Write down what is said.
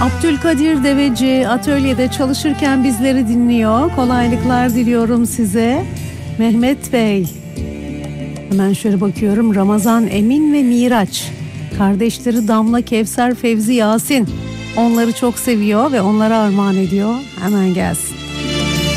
Abdülkadir Deveci atölyede çalışırken bizleri dinliyor. Kolaylıklar diliyorum size. Mehmet Bey. Hemen şöyle bakıyorum. Ramazan Emin ve Miraç. Kardeşleri Damla, Kevser, Fevzi, Yasin. Onları çok seviyor ve onlara armağan ediyor. Hemen gelsin.